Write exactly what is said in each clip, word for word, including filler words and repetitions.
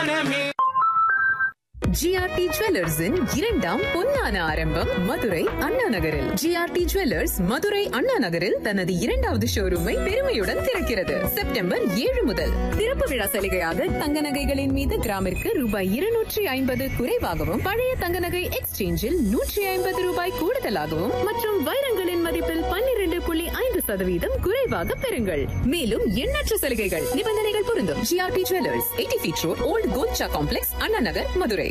GRT ஜுவல்லர்ஸின் இரண்டாம் பொன்னான ஆரம்பம் மதுரை அண்ணா நகரில். ஜிஆர்டி ஜுவல்லர்ஸ் மதுரை அண்ணா நகரில் தனது இரண்டாவது ஷோரூமை பெருமையுடன் திறக்கிறது. செப்டம்பர் ஏழு முதல் திறப்பு விழா சலுகையாக தங்க நகைகளின் மீது கிராமிற்கு ரூபாய் இருநூற்றி ஐம்பது குறைவாகவும், பழைய தங்க நகை எக்ஸ்சேஞ்சில் நூற்றி ஐம்பது ரூபாய் கூடுதலாகவும் மற்றும் வைரங்களின் மதிப்பில் பன்னிரண்டு புள்ளி ஐந்து சதவீதம் குறைவாக பெறுங்கள். மேலும் எண்ணற்ற சலுகைகள், நிபந்தனைகள் பொருந்தும். GRT jewellers, eighty feet road, volt Golcha complex, Anna Nagar, Madurai.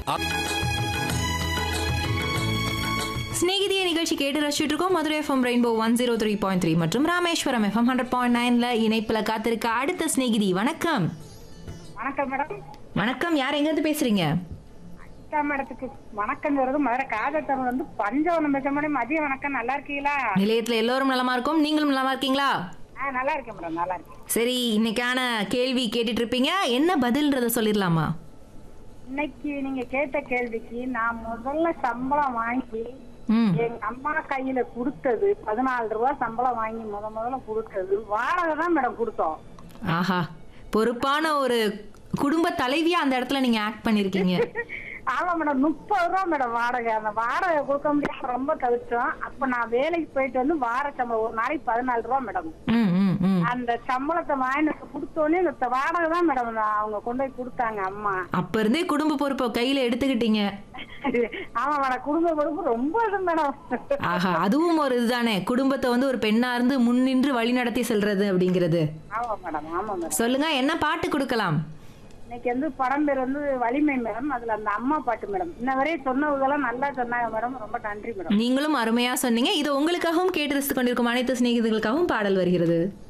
ஸ்நேகிதிய நிகழ்ச்சி கேட்டு ரசிச்சுட்டு இருக்கோம். Madurai FM rainbow one zero three point three மற்றும் ராமேஸ்வரம் எஃப்எம் ஹண்ட்ரட் பாயிண்ட் நைன்ல இணைப்புல காத்திருக்க அடுத்த ஸ்நேகிதி. வணக்கம். வணக்கம் மேடம். வணக்கம். யார் எங்க இருந்து பேசுறீங்க? மேடத்துக்கு வணக்கம் சொல்றது மதுரை காதத்தம் வந்து பஞ்சவனம் பேச மேடம். மதிய வணக்கம். நல்லா இருக்கீங்களா? நிலையத்துல எல்லோரும் நலமா இருக்கும். நீங்களும் நலமா இருக்கீங்களா? நல்லா இருக்கேன் மேடம். நல்லா இருக்கேன். சரி, இன்னைக்கான கேள்வி கேட்டுட்டு இருப்பீங்க. என்ன பதில்ன்றத சொல்லிடலாமா? இன்னைக்கு நீங்க கேட்ட கேள்விக்கு நான் முதல்ல சம்பளம் வாங்கி எங்க அம்மா கையில கொடுத்தது பதினாலு ரூபாய் சம்பளம் வாங்கி முத முதல்ல கொடுத்தது வாடகை தான் மேடம் கொடுத்தோம். ஆஹா, பொறுப்பான ஒரு குடும்ப தலைவியா அந்த இடத்துல நீங்க ஆக்ட் பண்ணிருக்கீங்க. ஆமா மேடம். முப்பது ரூபா மேடம் வாடகை. அந்த வாடகை கொடுக்க முடியாம ரொம்ப தவிர்த்தோம். அப்ப நான் வேலைக்கு போயிட்டு வந்து வார சம்பளம் ஒரு நாளைக்கு பதினாலு ரூபா மேடம். அந்த சம்பளத்தை வாங்கி கொடுத்தோன்னே இந்த வாடகை தான் மேடம் அவங்க கொண்டு போய் கொடுத்தாங்க அம்மா. அப்ப இருந்தே குடும்ப பொறுப்பை கையில எடுத்துக்கிட்டீங்க. ஆமா மேடம். குடும்ப பொறுப்பு ரொம்ப இது மேடம். ஆஹா, அதுவும் ஒரு இதுதானே, குடும்பத்தை வந்து ஒரு பெண்ணா இருந்து முன்னின்று வழி நடத்தி செல்றது அப்படிங்கிறது. ஆமா மேடம். ஆமா மேடம். சொல்லுங்க, என்ன பாட்டு கொடுக்கலாம்? இன்னைக்கு வந்து படம் பேர் வந்து வலிமை மேடம். அதுல அந்த அம்மா பாட்டு மேடம். இன்ன வரையும் சொன்னவங்கெல்லாம் நல்லா சொன்னாங்க மேடம். ரொம்ப நன்றி மேடம். நீங்களும் அருமையா சொன்னீங்க. இது உங்களுக்காகவும் கேட்டு ரசித்துக் கொண்டிருக்கும் அனைத்து சிநேகிதர்களுக்காகவும் பாடல் வருகிறது.